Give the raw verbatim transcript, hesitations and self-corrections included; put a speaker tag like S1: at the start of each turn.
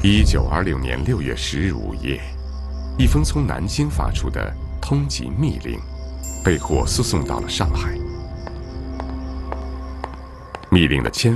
S1: 一九二六年六月十日午夜，一封从南京发出的通缉密令，被火速送到了上海。密令的签